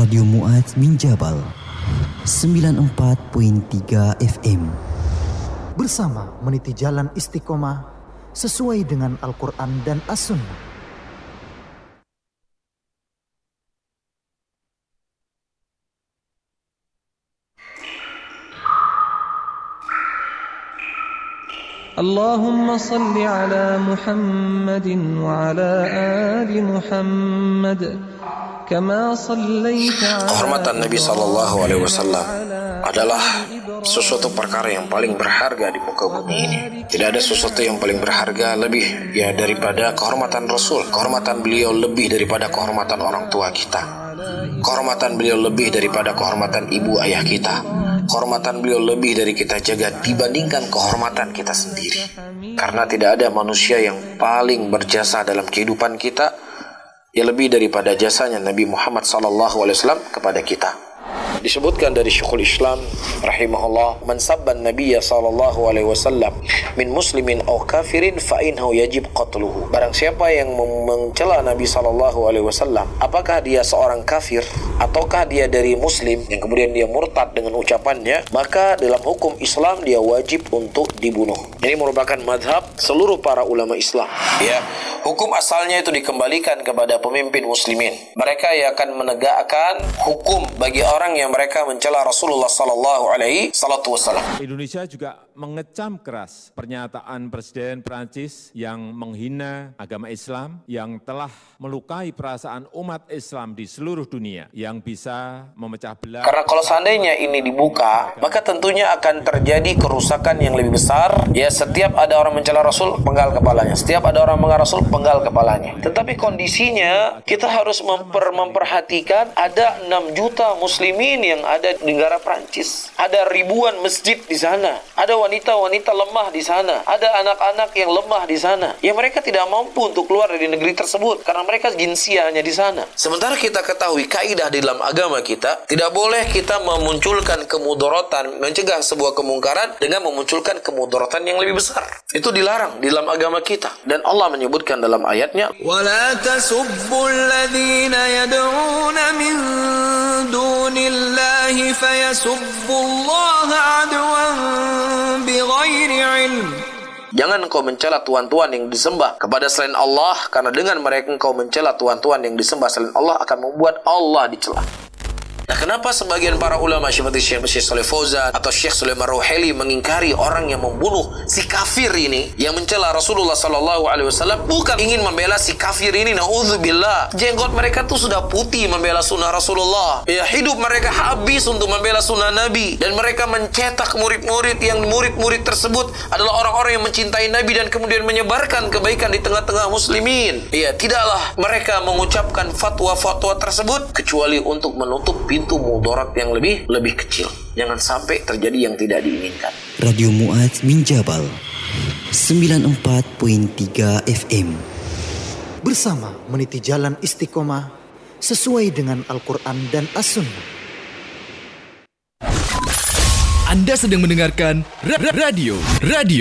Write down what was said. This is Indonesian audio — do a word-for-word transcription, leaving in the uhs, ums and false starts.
Radio Mu'adz bin Jabal sembilan puluh empat koma tiga F M. Bersama meniti jalan istiqomah sesuai dengan Al-Quran dan As-Sunnah. Allahumma salli ala Muhammadin wa ala ali Muhammad kama sallaita. Kehormatan Nabi sallallahu alaihi wasallam adalah sesuatu perkara yang paling berharga di muka bumi ini. Tidak ada sesuatu yang paling berharga lebih ya daripada kehormatan Rasul. Kehormatan beliau lebih daripada kehormatan orang tua kita. Kehormatan beliau lebih daripada kehormatan ibu ayah kita. Kehormatan beliau lebih dari kita jaga dibandingkan kehormatan kita sendiri. Karena tidak ada manusia yang paling berjasa dalam kehidupan kita ya lebih daripada jasanya Nabi Muhammad sallallahu alaihi wasallam kepada kita. Disebutkan dari Syekhul Islam rahimahullah, man sabban nabiyya sallallahu alaihi wasallam min muslimin aw kafirin fa innahu yajib qatluhu. Barang siapa yang mencela Nabi sallallahu alaihi wasallam, apakah dia seorang kafir ataukah dia dari muslim yang kemudian dia murtad dengan ucapannya, maka dalam hukum Islam dia wajib untuk dibunuh. Ini merupakan madhab seluruh para ulama Islam. Ya, hukum asalnya itu dikembalikan kepada pemimpin muslimin. Mereka yang akan menegakkan hukum bagi orang yang mereka mencela Rasulullah sallallahu alaihi wasallam. Indonesia juga mengecam keras pernyataan Presiden Prancis yang menghina agama Islam, yang telah melukai perasaan umat Islam di seluruh dunia, yang bisa memecah belah. Karena kalau seandainya ini dibuka, maka tentunya akan terjadi kerusakan yang lebih besar. Ya, setiap ada orang mencela Rasul, penggal kepalanya. Setiap ada orang menghina Rasul, penggal kepalanya. Tetapi kondisinya kita harus memper memperhatikan ada enam juta muslimin yang ada di negara Prancis. Ada ribuan masjid di sana. Ada wanita-wanita lemah di sana. Ada anak-anak yang lemah di sana. Ya, mereka tidak mampu untuk keluar dari negeri tersebut karena mereka jinsiahnya di sana. Sementara kita ketahui kaidah di dalam agama kita, tidak boleh kita memunculkan kemudaratan, mencegah sebuah kemungkaran dengan memunculkan kemudaratan yang lebih besar. Itu dilarang di dalam agama kita. Dan Allah menyebutkan dalam ayatnya, وَلَا تَسُبُّوا الَّذِينَ يَدْعُونَ مِن دُونِ اللَّهِ فَيَسُبُّوا اللَّهَ عَدْوًا بِغَيْرِ عِلْمٍ. Jangan engkau mencela tuhan-tuhan yang disembah kepada selain Allah, karena dengan mereka engkau mencela tuhan-tuhan yang disembah selain Allah akan membuat Allah dicela. Nah, kenapa sebagian para ulama seperti Syekh Shalih Fauzan atau Syekh Sulaiman Ruhaili mengingkari orang yang membunuh si kafir ini, yang mencela Rasulullah sallallahu alaihi wasallam, bukan ingin membela si kafir ini, naudzubillah. Jenggot mereka tuh sudah putih membela sunnah Rasulullah. Ya, hidup mereka habis untuk membela sunnah Nabi, dan mereka mencetak murid-murid yang murid-murid tersebut adalah orang-orang yang mencintai Nabi dan kemudian menyebarkan kebaikan di tengah-tengah muslimin. Ya, tidaklah mereka mengucapkan fatwa-fatwa tersebut kecuali untuk menutup pintu itu mudarat yang lebih lebih kecil. Jangan sampai terjadi yang tidak diinginkan. Radio Mu'adz bin Jabal sembilan puluh empat koma tiga F M. Bersama meniti jalan istiqomah sesuai dengan Al-Quran dan As-Sunnah. Anda sedang mendengarkan Radio Radio